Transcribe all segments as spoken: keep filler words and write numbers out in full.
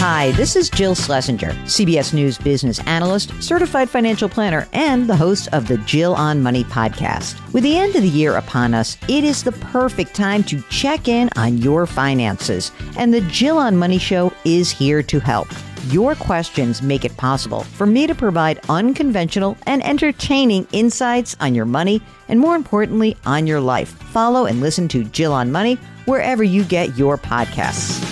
Hi, this is Jill Schlesinger, C B S News business analyst, certified financial planner, and the host of the Jill on Money podcast. With the end of the year upon us, it is the perfect time to check in on your finances. And the Jill on Money show is here to help. Your questions make it possible for me to provide unconventional and entertaining insights on your money and, more importantly, on your life. Follow and listen to Jill on Money wherever you get your podcasts.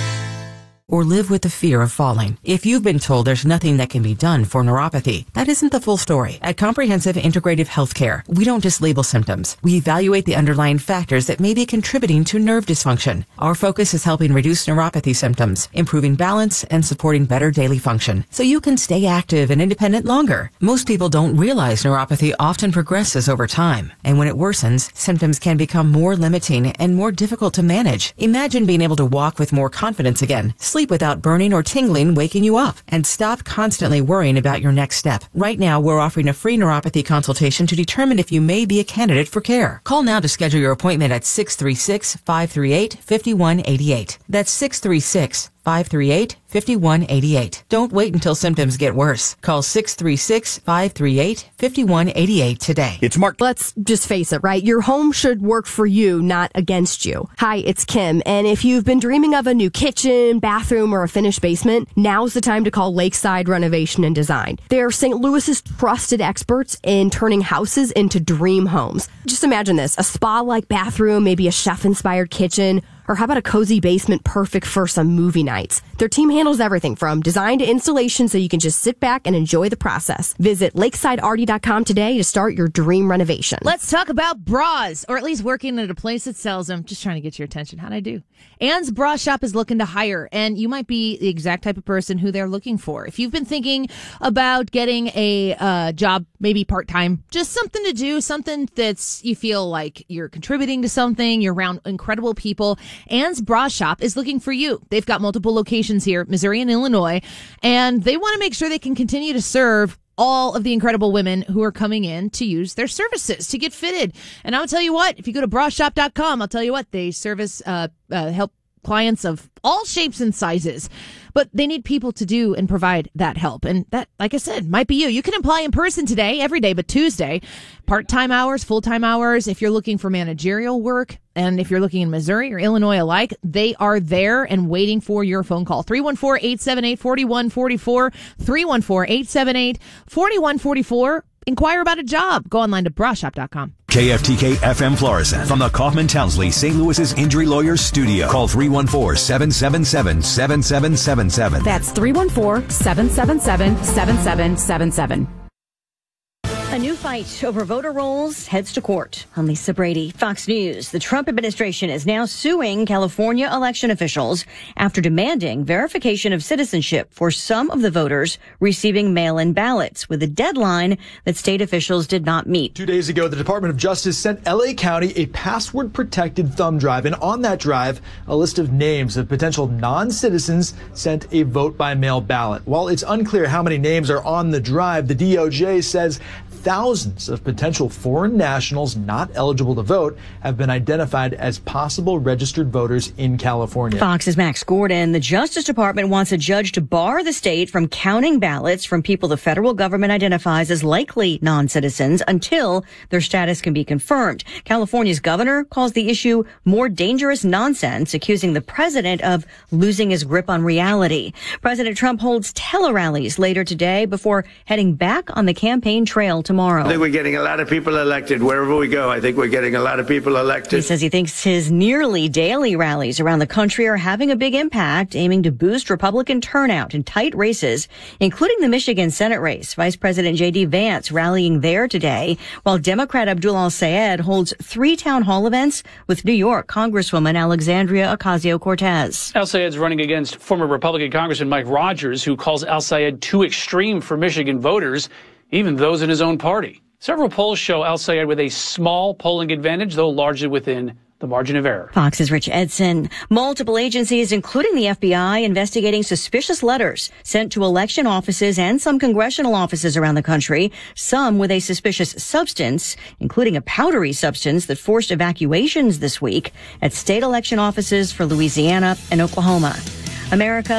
Or live with the fear of falling. If you've been told there's nothing that can be done for neuropathy, that isn't the full story. At Comprehensive Integrative Healthcare, we don't just label symptoms. We evaluate the underlying factors that may be contributing to nerve dysfunction. Our focus is helping reduce neuropathy symptoms, improving balance, and supporting better daily function, so you can stay active and independent longer. Most people don't realize neuropathy often progresses over time, and when it worsens, symptoms can become more limiting and more difficult to manage. Imagine being able to walk with more confidence again, sleep without burning or tingling waking you up, and stop constantly worrying about your next step. Right now, we're offering a free neuropathy consultation to determine if you may be a candidate for care. Call now to schedule your appointment at six three six, five three eight, five one eight eight. That's six three six, five three eight, five one eight eight. Don't wait until symptoms get worse. Call six three six, five three eight, five one eight eight today. It's Mark. Let's just face it, right? Your home should work for you, not against you. Hi, it's Kim. And if you've been dreaming of a new kitchen, bathroom, or a finished basement, now's the time to call Lakeside Renovation and Design. They're Saint Louis's trusted experts in turning houses into dream homes. Just imagine this, a spa-like bathroom, maybe a chef-inspired kitchen, or how about a cozy basement perfect for some movie nights? Their team handles everything from design to installation, so you can just sit back and enjoy the process. Visit lakeside arty dot com today to start your dream renovation. Let's talk about bras, or at least working at a place that sells them. Just trying to get your attention. How'd I do? Ann's Bra Shop is looking to hire, and you might be the exact type of person who they're looking for. If you've been thinking about getting a uh, job, maybe part-time, just something to do, something that's you feel like you're contributing to something, you're around incredible people, Ann's Bra Shop is looking for you. They've got multiple locations here, Missouri and Illinois, and they want to make sure they can continue to serve all of the incredible women who are coming in to use their services to get fitted. And I'll tell you what, if you go to bra shop dot com, I'll tell you what, they service, uh, uh, help clients of all shapes and sizes, but they need people to do and provide that help. And that, like I said, might be you. You can apply in person today, every day, but Tuesday, part-time hours, full-time hours. If you're looking for managerial work, and if you're looking in Missouri or Illinois alike, they are there and waiting for your phone call. three one four, eight seven eight, four one four four, three one four, eight seven eight, four one four four. Inquire about a job. Go online to bra shop dot com. K F T K F M Florissant from the Kaufman Townsley Saint Louis's Injury Lawyers Studio. Call three one four, seven seven seven, seven seven seven seven. That's three one four, seven seven seven, seven seven seven seven. A new fight over voter rolls heads to court. I'm Lisa Brady, Fox News. The Trump administration is now suing California election officials after demanding verification of citizenship for some of the voters receiving mail-in ballots, with a deadline that state officials did not meet. Two days ago, the Department of Justice sent L A County a password-protected thumb drive, and on that drive, a list of names of potential non-citizens sent a vote-by-mail ballot. While it's unclear how many names are on the drive, the D O J says thousands of potential foreign nationals not eligible to vote have been identified as possible registered voters in California. Fox's Max Gordon. The Justice Department wants a judge to bar the state from counting ballots from people the federal government identifies as likely non-citizens until their status can be confirmed. California's governor calls the issue more dangerous nonsense, accusing the president of losing his grip on reality. President Trump holds tele-rallies later today before heading back on the campaign trail tomorrow. I think we're getting a lot of people elected wherever we go. I think we're getting a lot of people elected. He says he thinks his nearly daily rallies around the country are having a big impact, aiming to boost Republican turnout in tight races, including the Michigan Senate race. Vice President J D Vance rallying there today, while Democrat Abdul Al-Sayed holds three town hall events with New York Congresswoman Alexandria Ocasio-Cortez. Al-Sayed's running against former Republican Congressman Mike Rogers, who calls Al-Sayed too extreme for Michigan voters, even those in his own party. Several polls show Al-Sayed with a small polling advantage, though largely within the margin of error. Fox's Rich Edson. Multiple agencies, including the F B I, investigating suspicious letters sent to election offices and some congressional offices around the country, some with a suspicious substance, including a powdery substance that forced evacuations this week at state election offices for Louisiana and Oklahoma. America